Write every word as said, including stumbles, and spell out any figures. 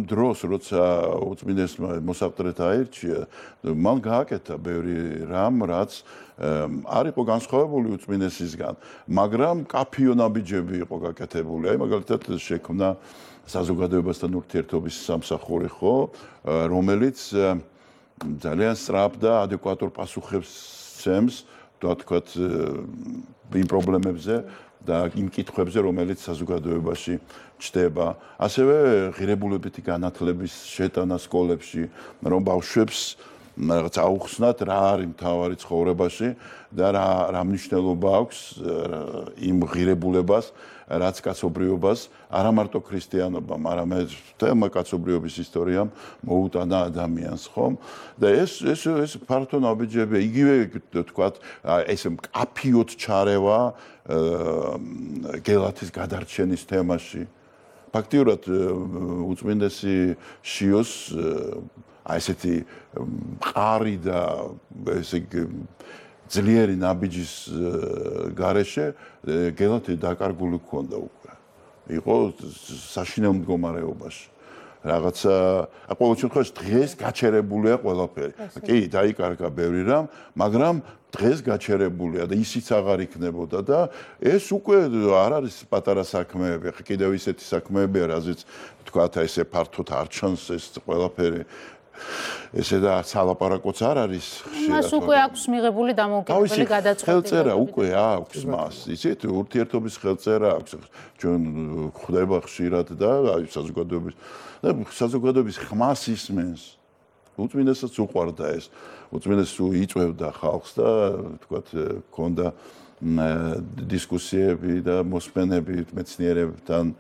დროს, როცა უწმინდესმა მოსაყდრეთ აირჩია, მან გააკეთა ბევრი რამ, რაც არ იყო განსხვავებული უწმინდესისგან, მაგრამ კაფიო ნაბიჯები იყო გაკეთებული. აი მაგალითად შექმნა საზოგადოებასთან ურთიერთობის სამსახური, ხო, რომელიც ძალიან სწრაფ და ადეკვატურ პასუხებს სცემს, თქვათ, იმ პრობლემებზე და იმ კითხვებზე, რომელიც საზოგადოებაში ჩდება. ასევე ღირებულებითი განათლების შეტანა სკოლებში, რომ ბავშვებს რაღაც აუხსნათ რა არის მთავარი ცხოვრებაში და რა რა მნიშვნელობა აქვს იმ ღირებულებას, რაც კაცობრიობას, არა მარტო ქრისტიანობამ, არამედ თემა კაცობრიობის ისტორიამ მოუტანა ადამიანს, ხომ? და ეს ეს ეს ფართო ნაბიჯები, იგივე თქვათ, ეს კაფიოთ ჩარევა გელათის გადარჩენის თემაში. ფაქტიურად უწმინდესი შიოს აი ესეთი მყარი და ესე ძლიერი ნაბიჯის გარეშე გელათი დაკარგული ჰქონდა უკვე. იყო საშინელ მდგომარეობაში. რაღაცა, ყოველ შემთხვევაში დღეს გაჩერებულია ყველაფერი. კი, დაიკარგა ბევრი რამ, მაგრამ დღეს გაჩერებულია და ისიც აღარ იქნებოდა და ეს უკვე არ არის პატარა საქმეები, ხა კიდევ ისეთი საქმეებია, რაზეც თქვათ, ესე ფართოდ არ ჩანს ეს ყველაფერი. ესე და სალაპარაკოც არ არის ხშირად. მას უკვე აქვს მიღებული დამოუკიდებელი გადაწყვეტილება. ხელწერა უკვე აქვს მას. ისეთ ურთიერთობის ხელწერა აქვს. ჩვენ ხდება ხშირად და აი საზოგადოების და საზოგადოების ხმას ისმენს. უწმინდესაც უყვარდა ეს. უწმინდეს იწვევდა ხალხს და თქვათ, ქონდა დისკუსიები და მოსმენები მეცნიერებთან